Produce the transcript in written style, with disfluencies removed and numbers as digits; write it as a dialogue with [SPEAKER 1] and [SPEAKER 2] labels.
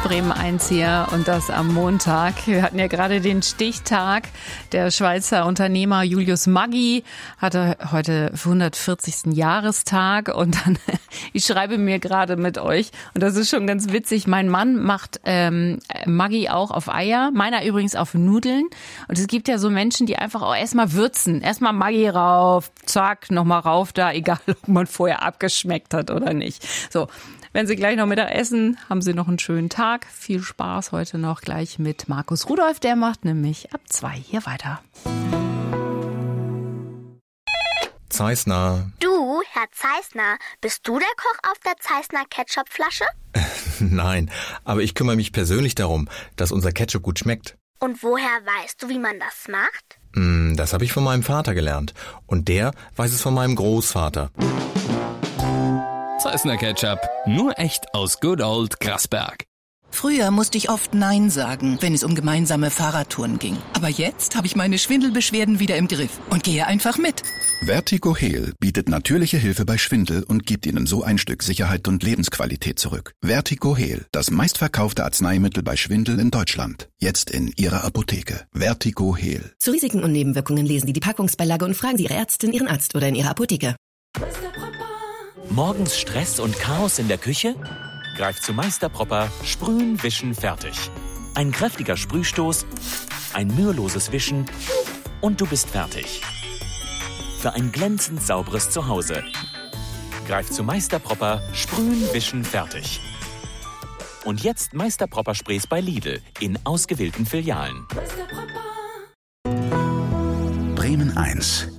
[SPEAKER 1] Bremen 1 hier und das am Montag. Wir hatten ja gerade den Stichtag. Der Schweizer Unternehmer Julius Maggi hatte heute 140. Jahrestag und dann, ich schreibe mir gerade mit euch und das ist schon ganz witzig. Mein Mann macht Maggi auch auf Eier, meiner übrigens auf Nudeln und es gibt ja so Menschen, die einfach auch erstmal würzen. Erstmal Maggi rauf, zack, nochmal rauf da, egal ob man vorher abgeschmeckt hat oder nicht. So. Wenn Sie gleich noch Mittag essen, haben Sie noch einen schönen Tag. Viel Spaß heute noch gleich mit Markus Rudolph. Der macht nämlich ab 2 hier weiter.
[SPEAKER 2] Zeissner.
[SPEAKER 3] Du, Herr Zeissner, bist du der Koch auf der Zeissner Ketchupflasche?
[SPEAKER 2] Nein, aber ich kümmere mich persönlich darum, dass unser Ketchup gut schmeckt.
[SPEAKER 3] Und woher weißt du, wie man das macht?
[SPEAKER 2] Das habe ich von meinem Vater gelernt. Und der weiß es von meinem Großvater.
[SPEAKER 4] Zeissner Ketchup, nur echt aus Good Old Grasberg.
[SPEAKER 5] Früher musste ich oft Nein sagen, wenn es um gemeinsame Fahrradtouren ging. Aber jetzt habe ich meine Schwindelbeschwerden wieder im Griff und gehe einfach mit.
[SPEAKER 6] Vertigo Heal bietet natürliche Hilfe bei Schwindel und gibt Ihnen so ein Stück Sicherheit und Lebensqualität zurück. Vertigo Heal, das meistverkaufte Arzneimittel bei Schwindel in Deutschland. Jetzt in Ihrer Apotheke. Vertigo Heal.
[SPEAKER 7] Zu Risiken und Nebenwirkungen lesen Sie die Packungsbeilage und fragen Sie Ihre Ärztin, Ihren Arzt oder in Ihrer Apotheke.
[SPEAKER 8] Morgens Stress und Chaos in der Küche? Greif zu Meister Propper, sprühen, wischen, fertig. Ein kräftiger Sprühstoß, ein müheloses Wischen und du bist fertig. Für ein glänzend sauberes Zuhause. Greif zu Meister Propper, sprühen, wischen, fertig. Und jetzt Meister Propper Sprays bei Lidl in ausgewählten Filialen.
[SPEAKER 6] Bremen 1.